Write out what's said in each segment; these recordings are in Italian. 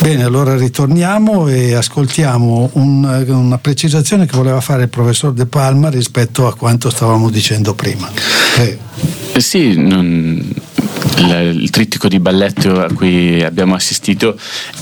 Bene, allora ritorniamo e ascoltiamo una precisazione che voleva fare il professor De Palma rispetto a quanto stavamo dicendo prima. Sì, il trittico di balletto a cui abbiamo assistito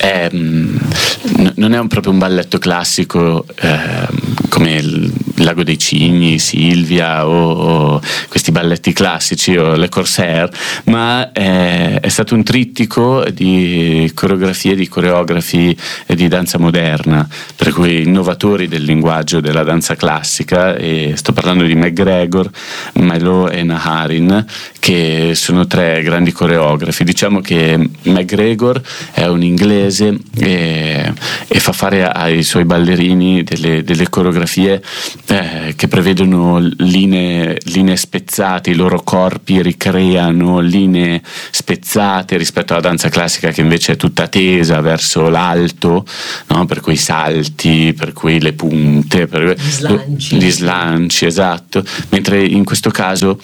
non è proprio un balletto classico come il Lago dei Cigni, Silvia o questi balletti classici o Le Corsair, ma è stato un trittico di coreografie, di coreografi e di danza moderna, per cui innovatori del linguaggio della danza classica, e sto parlando di McGregor, Milo e Naharin, che sono tre grandi coreografi. Diciamo che McGregor è un inglese e fa fare ai suoi ballerini delle coreografie che prevedono linee spezzate, i loro corpi ricreano linee spezzate rispetto alla danza classica che invece è tutta tesa verso l'alto, no? Per cui i salti, per cui le punte, per gli slanci, esatto, mentre in questo caso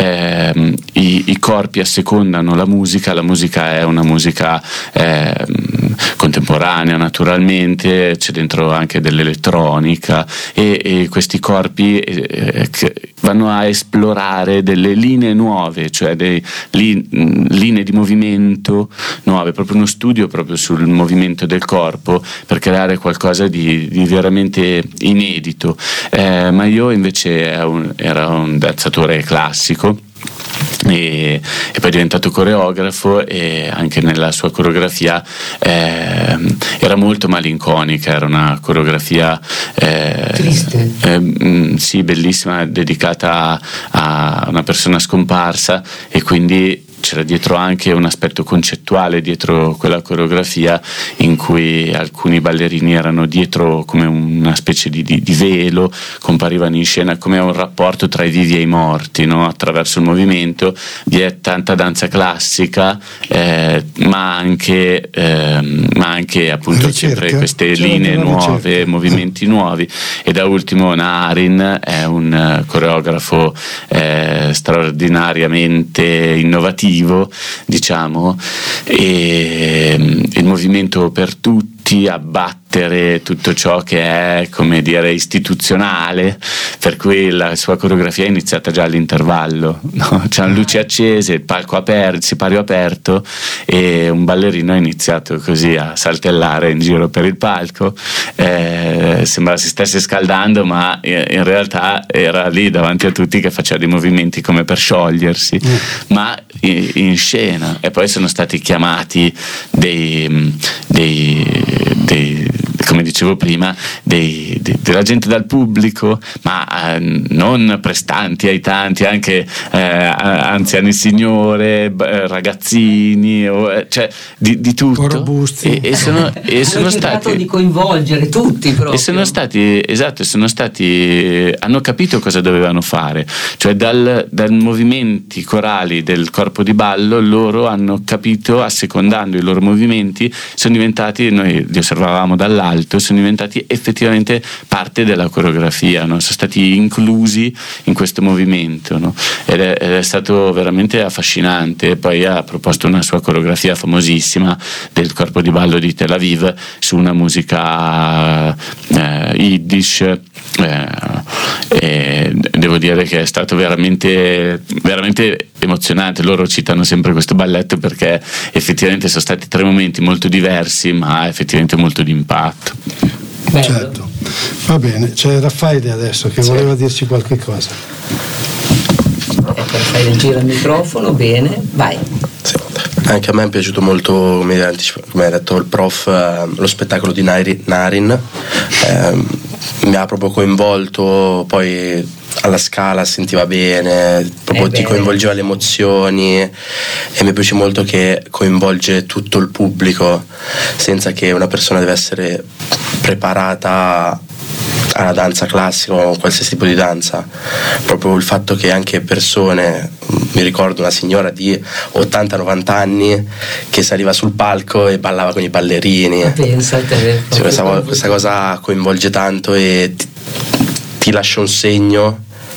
i corpi assecondano la musica è una musica contemporanea, naturalmente c'è dentro anche dell'elettronica e questi corpi vanno a esplorare delle linee nuove, cioè linee di movimento nuove, proprio uno studio proprio sul movimento del corpo per creare qualcosa di veramente inedito. Maillot invece era un danzatore classico e poi è diventato coreografo, e anche nella sua coreografia era molto malinconica, era una coreografia triste, sì, bellissima, dedicata a una persona scomparsa, e quindi c'era dietro anche un aspetto concettuale dietro quella coreografia, in cui alcuni ballerini erano dietro come una specie di velo, comparivano in scena come un rapporto tra i vivi e i morti, no? Attraverso il movimento vi è tanta danza classica, ma anche appunto sempre queste linee nuove, movimenti nuovi. E da ultimo Naharin è un coreografo straordinariamente innovativo, diciamo, e il movimento per tutti, abbattere tutto ciò che è, come dire, istituzionale, per cui la sua coreografia è iniziata già all'intervallo, no? C'erano luci accese, il palco aperto, il sipario aperto, e un ballerino ha iniziato così a saltellare in giro per il palco, sembrava si stesse scaldando, ma in realtà era lì davanti a tutti che faceva dei movimenti come per sciogliersi, ma in scena. E poi sono stati chiamati come dicevo prima, della gente dal pubblico, ma non prestanti, aitanti, anche anziani signore, ragazzini, cioè di tutto, robusti, e sono stati di coinvolgere tutti proprio. E sono stati hanno capito cosa dovevano fare, cioè dal movimenti corali del corpo di ballo loro hanno capito, assecondando i loro movimenti, sono diventati, noi li osservavamo dall'alto, sono diventati effettivamente parte della coreografia, no? Sono stati inclusi in questo movimento, no? Ed è stato veramente affascinante. Poi ha proposto una sua coreografia famosissima del corpo di ballo di Tel Aviv su una musica yiddish, e devo dire che è stato veramente, veramente emozionante. Loro citano sempre questo balletto perché effettivamente sono stati tre momenti molto diversi, ma effettivamente molto di impatto. Bello. Certo, va bene. C'è Raffaele adesso che voleva dirci qualche cosa. Ecco, Raffaele gira il microfono, bene, vai. Sì. Anche a me è piaciuto molto, come ha detto il prof, lo spettacolo di Naharin, mi ha proprio coinvolto. Poi alla Scala sentiva bene, proprio ti coinvolgeva le emozioni, e mi piace molto che coinvolge tutto il pubblico senza che una persona deve essere preparata alla danza classica o qualsiasi tipo di danza. Proprio il fatto che anche persone, mi ricordo una signora di 80-90 anni che saliva sul palco e ballava con i ballerini. Pensa a te. Questa cosa coinvolge tanto e ti lascia un segno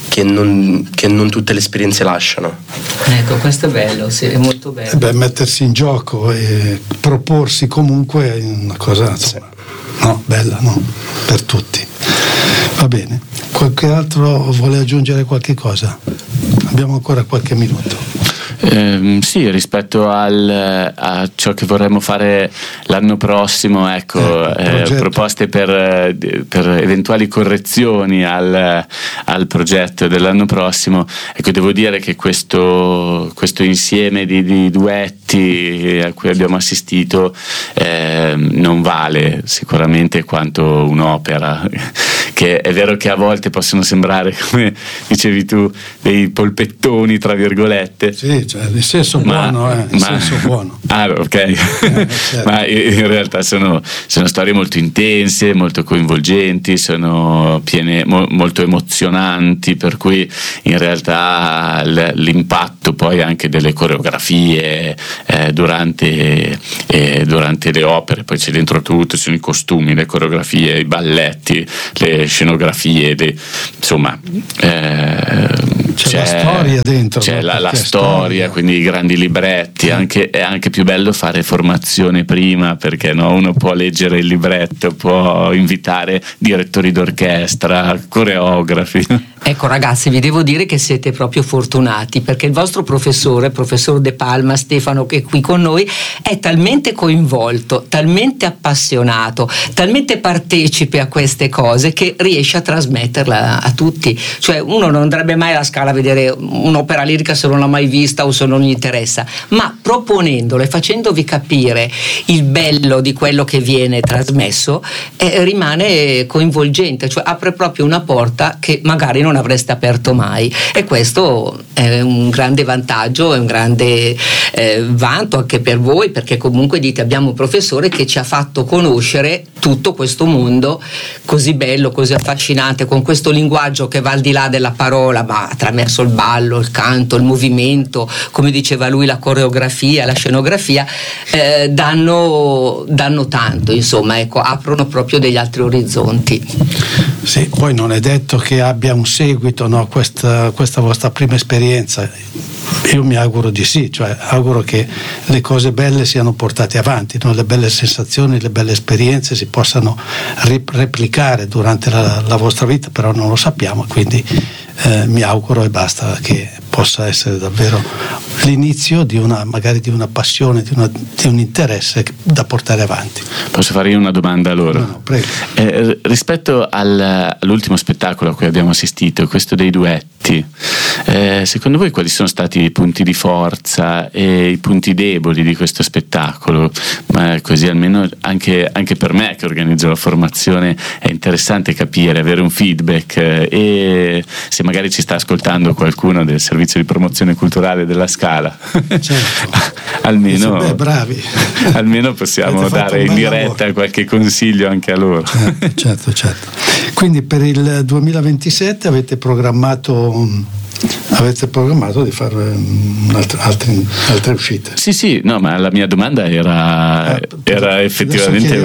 che non tutte le esperienze lasciano. Ecco, questo è bello, sì, è molto bello. Mettersi in gioco e proporsi comunque è una cosa, insomma, no, bella, no? Per tutti. Va bene. Qualche altro vuole aggiungere qualche cosa? Abbiamo ancora qualche minuto. Sì, rispetto a ciò che vorremmo fare l'anno prossimo, ecco, proposte per eventuali correzioni al progetto dell'anno prossimo. Ecco, devo dire che questo insieme di duetti a cui abbiamo assistito non vale sicuramente quanto un'opera, che è vero che a volte possono sembrare, come dicevi tu, dei polpettoni tra virgolette. Sì, cioè, nel senso buono, nel senso buono. Ah, ok. Certo. Ma in realtà sono storie molto intense, molto coinvolgenti, sono piene, molto emozionanti, per cui in realtà l'impatto poi anche delle coreografie durante le opere, poi c'è dentro tutto, ci sono i costumi, le coreografie, i balletti, le scenografie, insomma c'è la storia dentro, c'è la storia, quindi i grandi libretti. È anche più bello fare formazione prima, perché no, uno può leggere il libretto, può invitare direttori d'orchestra, coreografi. Ecco ragazzi, vi devo dire che siete proprio fortunati, perché il vostro professore, professor De Palma, Stefano, che è qui con noi, è talmente coinvolto, talmente appassionato, talmente partecipe a queste cose che riesce a trasmetterla a tutti. Cioè uno non andrebbe mai alla Scala a vedere un'opera lirica se non l'ha mai vista o se non gli interessa, ma proponendolo e facendovi capire il bello di quello che viene trasmesso, rimane coinvolgente, cioè apre proprio una porta che magari non avreste aperto mai, e questo è un grande vantaggio, è un grande vanto anche per voi, perché comunque dite abbiamo un professore che ci ha fatto conoscere tutto questo mondo così bello, così affascinante, con questo linguaggio che va al di là della parola, ma attraverso il ballo, il canto, il movimento, come diceva lui, la coreografia, la scenografia, danno tanto, insomma, ecco, aprono proprio degli altri orizzonti. Sì, poi non è detto che abbia un seguito, no, questa vostra prima esperienza. Io mi auguro di sì, cioè auguro che le cose belle siano portate avanti, no? Le belle sensazioni, le belle esperienze si possano replicare durante la vostra vita, però non lo sappiamo, quindi mi auguro e basta che possa essere davvero l'inizio di una passione, di un interesse da portare avanti. Posso fare io una domanda a loro? No, prego. Rispetto all'ultimo spettacolo a cui abbiamo assistito, questo dei duetti, secondo voi quali sono stati i punti di forza e i punti deboli di questo spettacolo? Ma così almeno anche per me che organizzo la formazione è interessante capire, avere un feedback, e se magari ci sta ascoltando qualcuno del servizio di promozione culturale della Scala, certo. almeno bravi. Almeno possiamo dare in diretta qualche consiglio anche a loro. Certo. Quindi per il 2027 avete programmato di fare altre uscite? Sì, no, ma la mia domanda era effettivamente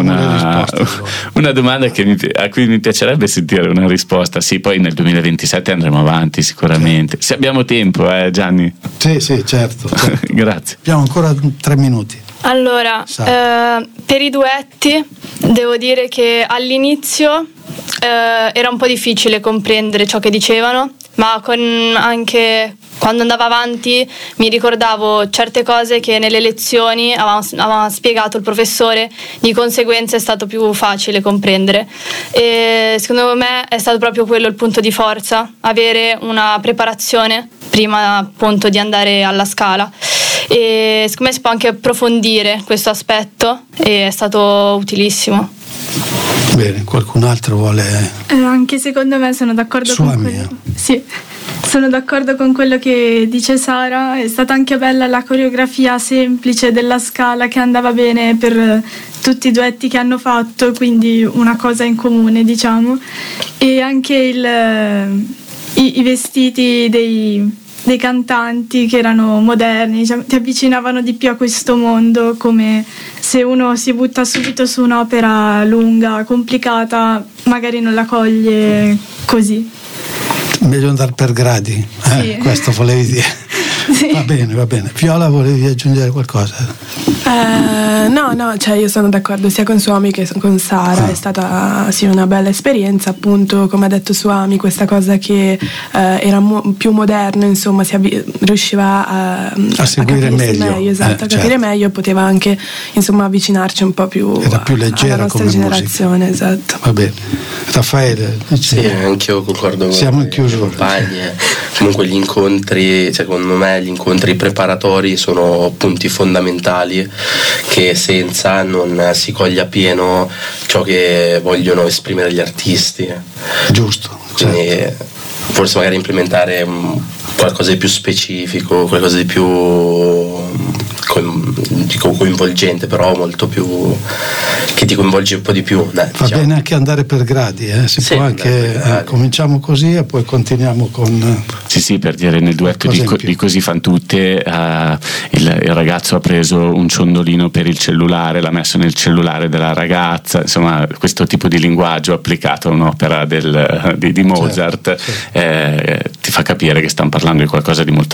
una domanda a cui mi piacerebbe sentire una risposta. Sì, poi nel 2027 andremo avanti sicuramente. Se abbiamo tempo, Gianni? Sì, certo. Grazie. Abbiamo ancora 3 minuti. Allora, per i duetti devo dire che all'inizio era un po' difficile comprendere ciò che dicevano, ma anche quando andavo avanti mi ricordavo certe cose che nelle lezioni aveva spiegato il professore, di conseguenza è stato più facile comprendere, e secondo me è stato proprio quello il punto di forza, avere una preparazione prima appunto di andare alla Scala, e secondo me si può anche approfondire questo aspetto e è stato utilissimo. Bene, qualcun altro vuole? Anche secondo me sono d'accordo sono d'accordo con quello che dice Sara. È stata anche bella la coreografia semplice della Scala, che andava bene per tutti i duetti che hanno fatto, quindi una cosa in comune, diciamo, e anche i vestiti dei cantanti che erano moderni, diciamo, ti avvicinavano di più a questo mondo, come se uno si butta subito su un'opera lunga, complicata, magari non la coglie così. Meglio andare per gradi, sì. Questo volevi dire. Sì. Va bene. Viola, volevi aggiungere qualcosa? No, cioè io sono d'accordo sia con Suomi che con Sara. È stata sì una bella esperienza, appunto, come ha detto Suomi, questa cosa che era più moderno, insomma, riusciva a seguire meglio. Esatto, a capire meglio, poteva anche insomma avvicinarci un po' più, era più leggera alla nostra come generazione, musica. Esatto. Va bene. Raffaele? Sì, anch'io concordo. Siamo in chiusura. Compagni. Comunque gli incontri, secondo me gli incontri preparatori sono punti fondamentali che senza non si coglie appieno ciò che vogliono esprimere gli artisti. Giusto. Quindi certo. Forse magari implementare qualcosa di più specifico, qualcosa di più coinvolgente, però molto più che ti coinvolge un po' di più. Va bene anche andare per gradi, si può anche cominciamo così e poi continuiamo con sì, per dire, nel duetto di Così fan tutte il ragazzo ha preso un ciondolino per il cellulare, l'ha messo nel cellulare della ragazza, insomma questo tipo di linguaggio applicato a un'opera di Mozart, certo. Ti fa capire che stanno parlando di qualcosa di molto